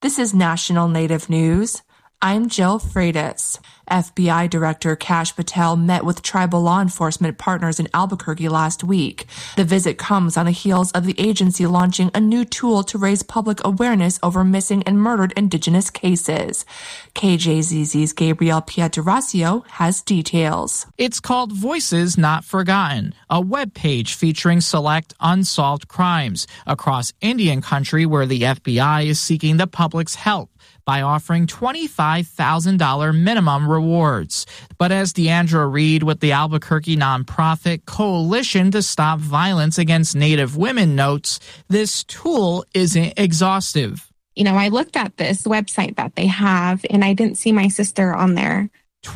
This is National Native News. I'm Jill Freitas. FBI Director Kash Patel met with tribal law enforcement partners in Albuquerque last week. The visit comes on the heels of the agency launching a new tool to raise public awareness over missing and murdered Indigenous cases. KJZZ's Gabriel Pietrasio has details. It's called Voices Not Forgotten, a webpage featuring select unsolved crimes across Indian country where the FBI is seeking the public's help by offering $25,000 minimum rewards. But as Deandra Reed with the Albuquerque nonprofit Coalition to Stop Violence Against Native Women notes, this tool isn't exhaustive. I looked at this website that they have, and I didn't see my sister on there.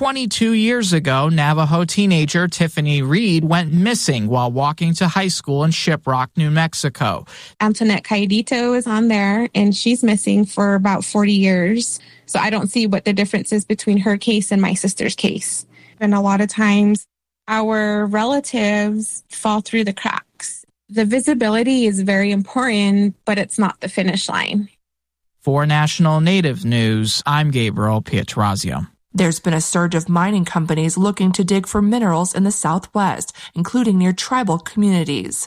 22 years ago, Navajo teenager Tiffany Reed went missing while walking to high school in Shiprock, New Mexico. Antoinette Caidito is on there, and she's missing for about 40 years. So I don't see what the difference is between her case and my sister's case. And a lot of times, our relatives fall through the cracks. The visibility is very important, but it's not the finish line. For National Native News, I'm Gabriel Pietrasio. There's been a surge of mining companies looking to dig for minerals in the Southwest, including near tribal communities.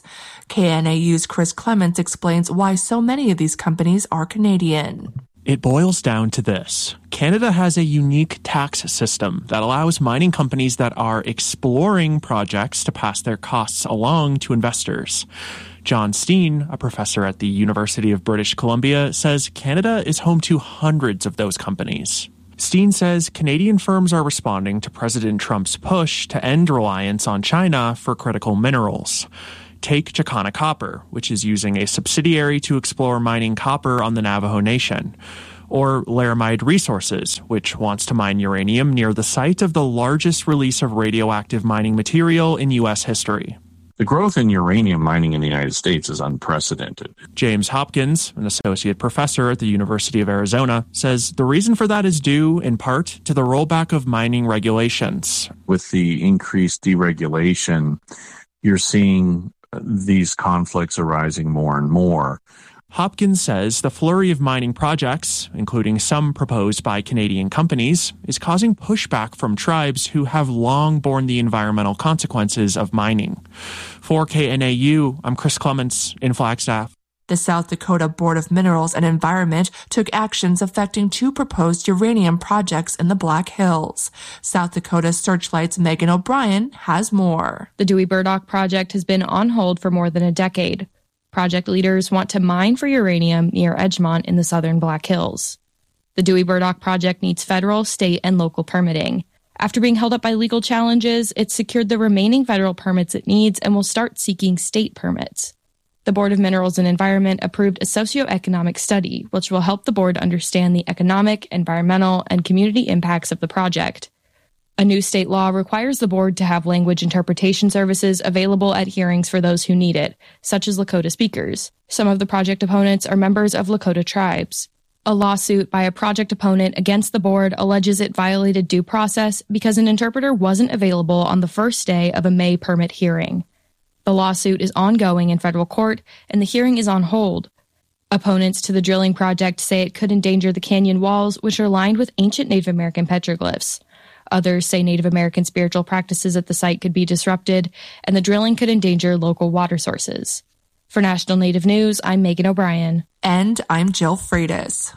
KNAU's Chris Clements explains why so many of these companies are Canadian. It boils down to this. Canada has a unique tax system that allows mining companies that are exploring projects to pass their costs along to investors. John Steen, a professor at the University of British Columbia, says Canada is home to hundreds of those companies. Steen says Canadian firms are responding to President Trump's push to end reliance on China for critical minerals. Take Chakana Copper, which is using a subsidiary to explore mining copper on the Navajo Nation. Or Laramide Resources, which wants to mine uranium near the site of the largest release of radioactive mining material in U.S. history. The growth in uranium mining in the United States is unprecedented. James Hopkins, an associate professor at the University of Arizona, says the reason for that is due, in part, to the rollback of mining regulations. With the increased deregulation, you're seeing these conflicts arising more and more. Hopkins says the flurry of mining projects, including some proposed by Canadian companies, is causing pushback from tribes who have long borne the environmental consequences of mining. For KNAU, I'm Chris Clements in Flagstaff. The South Dakota Board of Minerals and Environment took actions affecting 2 proposed uranium projects in the Black Hills. South Dakota Searchlight's Megan O'Brien has more. The Dewey Burdock project has been on hold for more than a decade. Project leaders want to mine for uranium near Edgemont in the southern Black Hills. The Dewey Burdock project needs federal, state, and local permitting. After being held up by legal challenges, it's secured the remaining federal permits it needs and will start seeking state permits. The Board of Minerals and Environment approved a socioeconomic study, which will help the board understand the economic, environmental, and community impacts of the project. A new state law requires the board to have language interpretation services available at hearings for those who need it, such as Lakota speakers. Some of the project opponents are members of Lakota tribes. A lawsuit by a project opponent against the board alleges it violated due process because an interpreter wasn't available on the first day of a May permit hearing. The lawsuit is ongoing in federal court, and the hearing is on hold. Opponents to the drilling project say it could endanger the canyon walls, which are lined with ancient Native American petroglyphs. Others say Native American spiritual practices at the site could be disrupted, and the drilling could endanger local water sources. For National Native News, I'm Megan O'Brien. And I'm Jill Freitas.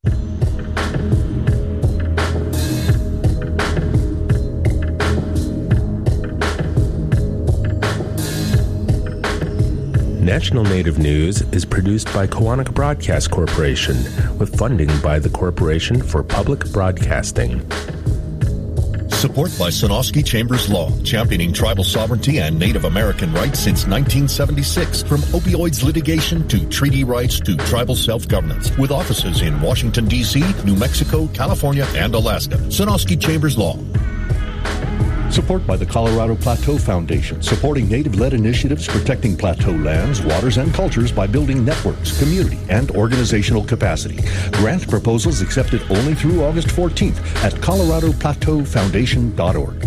National Native News is produced by Koahnic Broadcast Corporation with funding by the Corporation for Public Broadcasting. Support by Sonosky Chambers Law, championing tribal sovereignty and Native American rights since 1976. From opioids litigation to treaty rights to tribal self-governance. With offices in Washington, D.C., New Mexico, California, and Alaska. Sonosky Chambers Law. Support by the Colorado Plateau Foundation, supporting Native-led initiatives protecting plateau lands, waters, and cultures by building networks, community, and organizational capacity. Grant proposals accepted only through August 14th at coloradoplateaufoundation.org.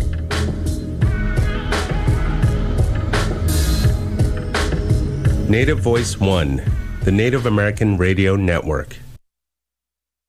Native Voice One, the Native American Radio Network.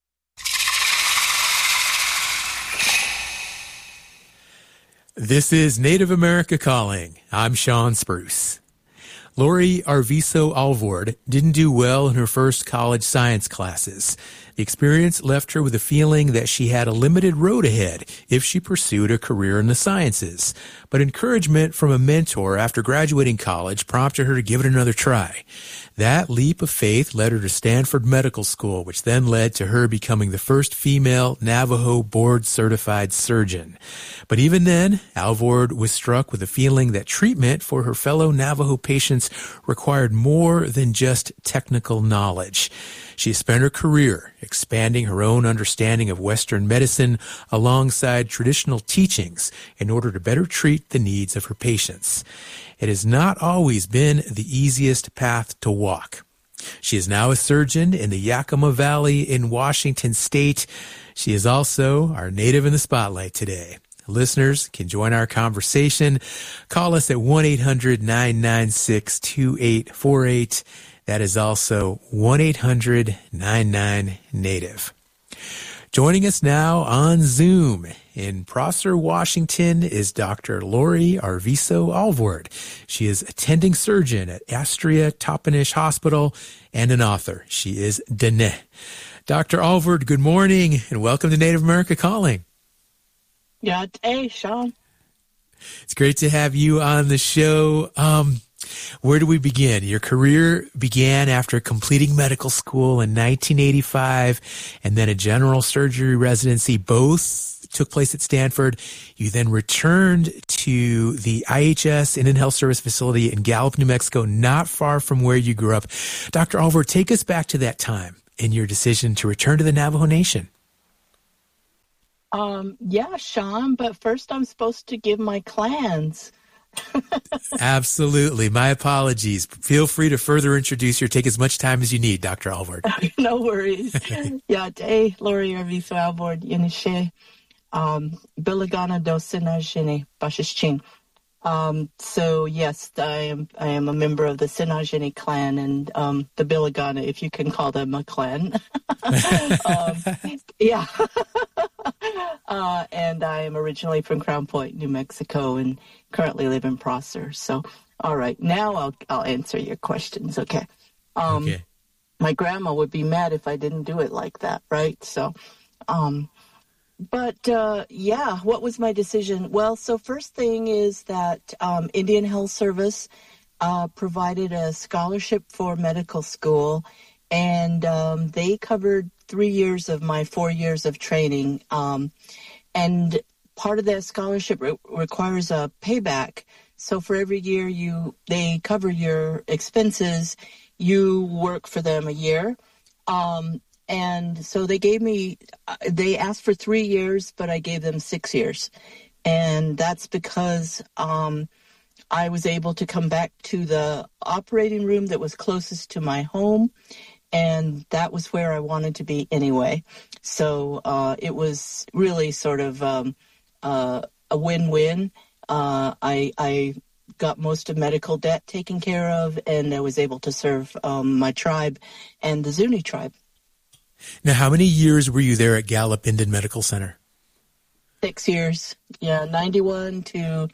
This is Native America Calling. I'm Sean Spruce. Lori Arvizo Alvord didn't do well in her first college science classes. The experience left her with a feeling that she had a limited road ahead if she pursued a career in the sciences. But encouragement from a mentor after graduating college prompted her to give it another try. That leap of faith led her to Stanford Medical School, which then led to her becoming the first female Navajo board-certified surgeon. But even then, Alvord was struck with a feeling that treatment for her fellow Navajo patients required more than just technical knowledge. She spent her career expanding her own understanding of Western medicine alongside traditional teachings in order to better treat the needs of her patients. It has not always been the easiest path to walk. She is now a surgeon in the Yakima Valley in Washington State. She is also our Native in the Spotlight today. Listeners can join our conversation. Call us at 1-800-996-2848. That is also 1-800-99-NATIVE. Joining us now on Zoom in Prosser, Washington, is Dr. Lori Arvizo Alvord. She is attending surgeon at Astrea Toppenish Hospital and an author. She is Dene. Dr. Alvord, good morning and welcome to Native America Calling. Yeah, hey, Sean. It's great to have you on the show. Where do we begin? Your career began after completing medical school in 1985 and then a general surgery residency. Both took place at Stanford. You then returned to the IHS Indian Health Service facility in Gallup, New Mexico, not far from where you grew up. Dr. Alvord, take us back to that time and your decision to return to the Navajo Nation. Yeah, Sean, but first I'm supposed to give my clans. Absolutely. My apologies. Feel free to further introduce your. Take as much time as you need, Dr. Alvord. No worries. Yeah, hey, Lori Arvizo Alvord, Yenishe, Bilagana do Sinajini, Bashishchin. So yes, I am a member of the Sinajini clan and the Bilagana, if you can call them a clan. Yeah. And I am originally from Crown Point, New Mexico, and currently live in Prosser. So, all right, now I'll answer your questions. Okay. Okay. My grandma would be mad if I didn't do it like that, right? So, yeah, what was my decision? Well, so first thing is that Indian Health Service provided a scholarship for medical school, and they covered 3 years of my 4 years of training. And part of that scholarship requires a payback. So for every year they cover your expenses, you work for them a year. And so they asked for 3 years, but I gave them 6 years. And that's because I was able to come back to the operating room that was closest to my home. And that was where I wanted to be anyway. So it was really sort of a win-win. I got most of medical debt taken care of, and I was able to serve my tribe and the Zuni tribe. Now, how many years were you there at Gallup Indian Medical Center? 6 years. Yeah, 91 to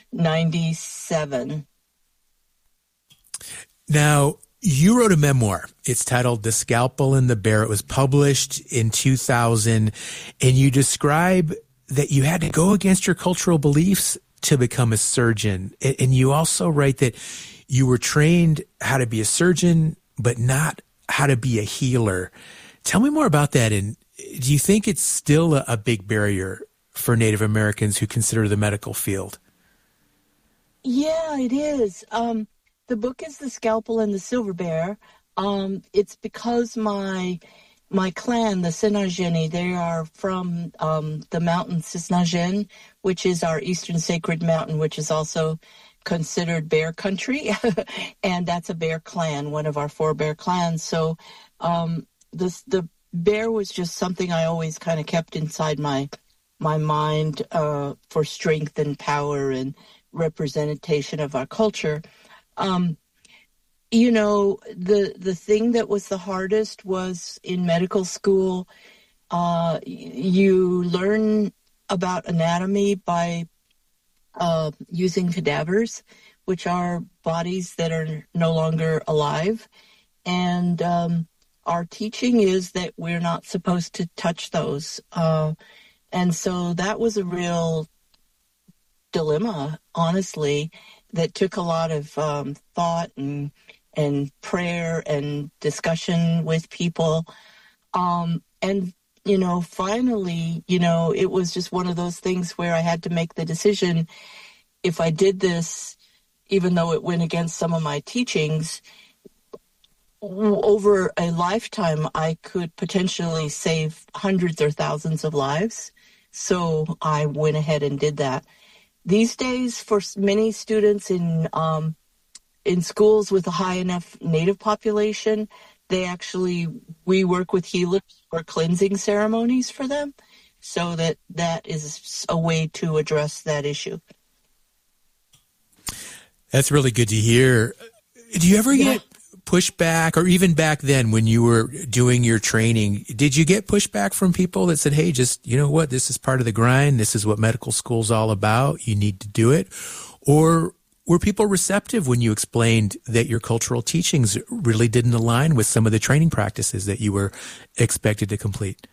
97. Now, you wrote a memoir. It's titled The Scalpel and the Bear. It was published in 2000, and you describe that you had to go against your cultural beliefs to become a surgeon. And you also write that you were trained how to be a surgeon, but not how to be a healer. Tell me more about that. And do you think it's still a big barrier for Native Americans who consider the medical field? Yeah, it is. The book is The Scalpel and the Silver Bear. It's because my clan, the Sinajeni, they are from the mountain Sisnajen, which is our eastern sacred mountain, which is also considered bear country. And that's a bear clan, one of our 4 bear clans. So the bear was just something I always kind of kept inside my mind for strength and power and representation of our culture. You know, the thing that was the hardest was in medical school, you learn about anatomy by using cadavers, which are bodies that are no longer alive. And our teaching is that we're not supposed to touch those. And so that was a real dilemma, honestly, that took a lot of thought and prayer and discussion with people. And, finally, it was just one of those things where I had to make the decision. If I did this, even though it went against some of my teachings, over a lifetime, I could potentially save hundreds or thousands of lives. So I went ahead and did that. These days, for many students in schools with a high enough Native population, we work with healers for cleansing ceremonies for them, so that is a way to address that issue. That's really good to hear. Do you ever get pushback, or even back then when you were doing your training, did you get pushback from people that said, hey, just, you know what, this is part of the grind, this is what medical school's all about, you need to do it? Or were people receptive when you explained that your cultural teachings really didn't align with some of the training practices that you were expected to complete?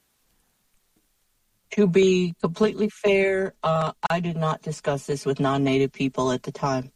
To be completely fair, I did not discuss this with non-Native people at the time.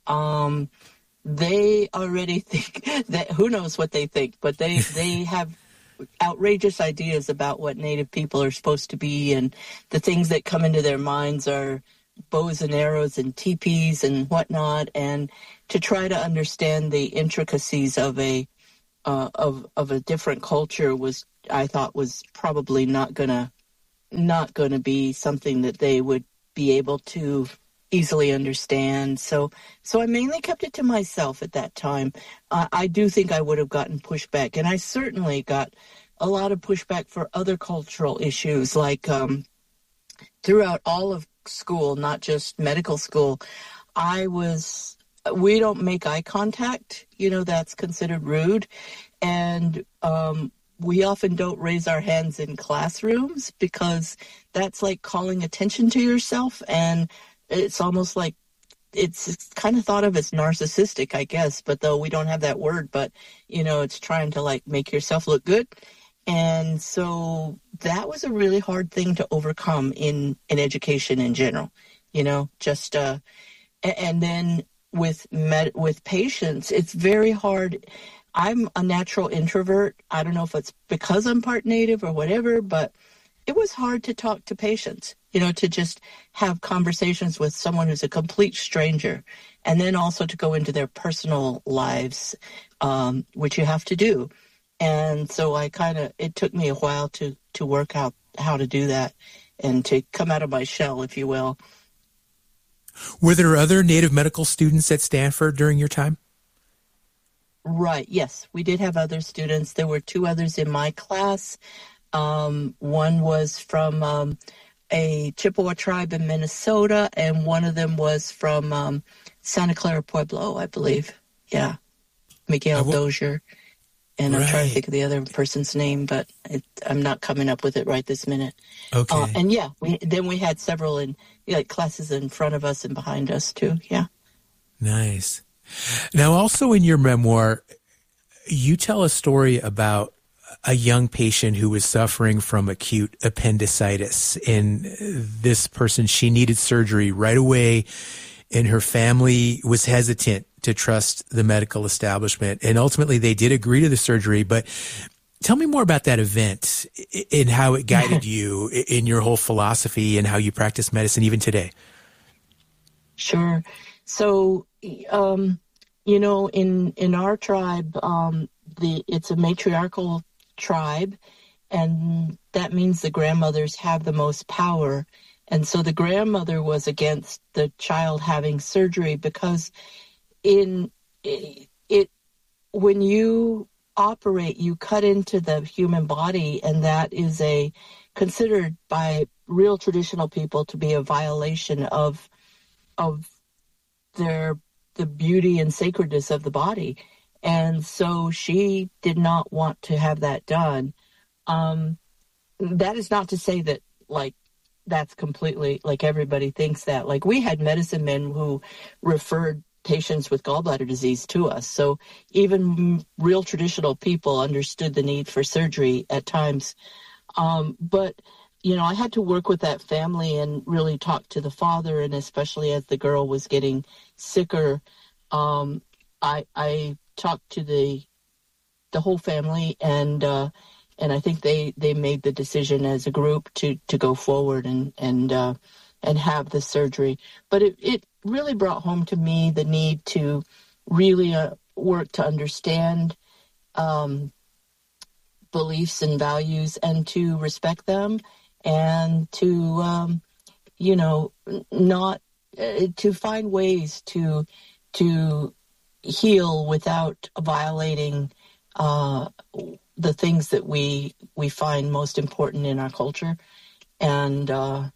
They already think that, who knows what they think, but they have outrageous ideas about what Native people are supposed to be, and the things that come into their minds are bows and arrows and teepees and whatnot. And to try to understand the intricacies of a different culture I thought was probably not gonna be something that they would be able to easily understand. So I mainly kept it to myself at that time. I do think I would have gotten pushback, and I certainly got a lot of pushback for other cultural issues, like throughout all of school, not just medical school. We don't make eye contact, that's considered rude. And we often don't raise our hands in classrooms because that's like calling attention to yourself, and it's almost like it's kind of thought of as narcissistic, I guess, but though we don't have that word, but it's trying to like make yourself look good. And so that was a really hard thing to overcome in education in general, and then with patients, it's very hard. I'm a natural introvert. I don't know if it's because I'm part Native or whatever, but it was hard to talk to patients, to just have conversations with someone who's a complete stranger, and then also to go into their personal lives, which you have to do. And so it took me a while to work out how to do that and to come out of my shell, if you will. Were there other Native medical students at Stanford during your time? Right. Yes, we did have other students. There were 2 others in my class. One was from a Chippewa tribe in Minnesota, and one of them was from Santa Clara Pueblo, I believe. Yeah, Miguel Dozier. And I'm trying to think of the other person's name, but I'm not coming up with it right this minute. Okay. And yeah, we had several classes in front of us and behind us too. Yeah. Nice. Now, also in your memoir, you tell a story about a young patient who was suffering from acute appendicitis. And this person, she needed surgery right away, and her family was hesitant to trust the medical establishment. And ultimately, they did agree to the surgery. But tell me more about that event and how it guided you in your whole philosophy and how you practice medicine even today. Sure. So, in our tribe, it's a matriarchal tribe, and that means the grandmothers have the most power. And so the grandmother was against the child having surgery because when you operate, you cut into the human body, and that is considered by real traditional people to be a violation of the beauty and sacredness of the body. And so she did not want to have that done. That is not to say that that's completely, like, everybody thinks that. Like, we had medicine men who referred patients with gallbladder disease to us. So even real traditional people understood the need for surgery at times. But, I had to work with that family and really talk to the father, and especially as the girl was getting sicker, I talked to the whole family, and I think they made the decision as a group to go forward and have the surgery. But it really brought home to me the need to really work to understand beliefs and values and to respect them, and to not to find ways to heal without violating the things that we find most important in our culture. And the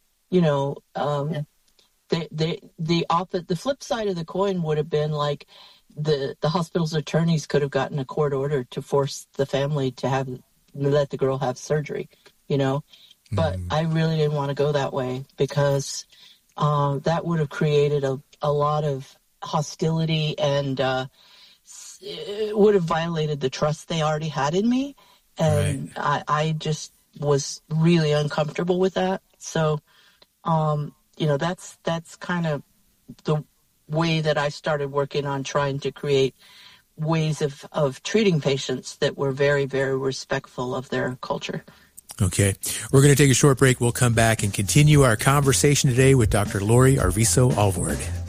flip side of the coin would have been like the hospital's attorneys could have gotten a court order to force the family to let the girl have surgery, but I really didn't want to go that way, because that would have created a lot of hostility, and it would have violated the trust they already had in me. And right. I just was really uncomfortable with that. So, that's kind of the way that I started working on trying to create ways of treating patients that were very, very respectful of their culture. Okay. We're going to take a short break. We'll come back and continue our conversation today with Dr. Lori Arvizo Alvord.